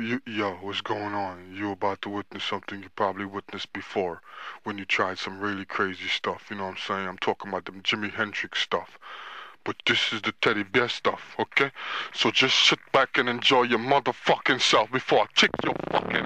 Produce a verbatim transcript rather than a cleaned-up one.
you, yo, what's going on? You about to witness something you probably witnessed before when you tried some really crazy stuff. You know what I'm saying? I'm talking about them Jimi Hendrix stuff. But this is the teddy bear stuff, okay? So just sit back and enjoy your motherfucking self before I kick your fucking